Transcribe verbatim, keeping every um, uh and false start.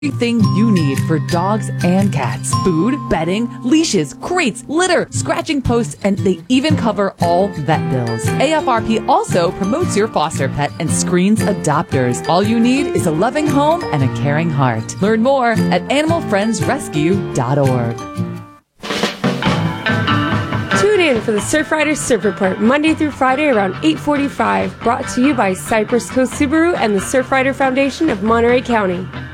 Everything you need for dogs and cats. Food, bedding, leashes, crates, litter, scratching posts, and they even cover all vet bills. A F R P also promotes your foster pet and screens adopters. All you need is a loving home and a caring heart. Learn more at animal friends rescue dot org. Tune in for the Surfrider Surf Report Monday through Friday around eight forty-five. Brought to you by Cypress Coast Subaru and the Surfrider Foundation of Monterey County.